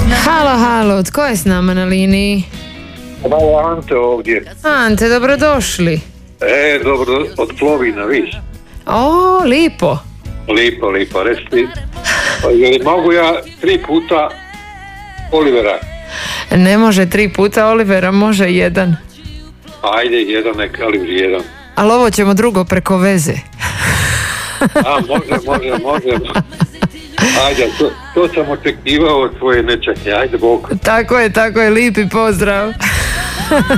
Halo, halo, tko je s nama na liniji? Malo Ante ovdje. Ante, dobrodošli. Dobro, od Plovina, viš. O, lipo. Lipo, reci. Mogu ja 3 puta Olivera? Ne može 3 puta Olivera, može 1. Ajde, 1, neka, ali 1. Ali ovo ćemo drugo preko veze. Može. Ajde, to sam očekivao od tvoje nečake, ajde Bog. Tako je, lipi pozdrav.